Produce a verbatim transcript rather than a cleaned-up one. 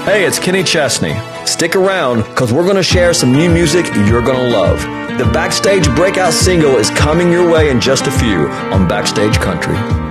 Hey, it's Kenny Chesney. Stick around, because we're going to share some new music you're going to love. The Backstage Breakout single is coming your way in just a few on Backstage Country.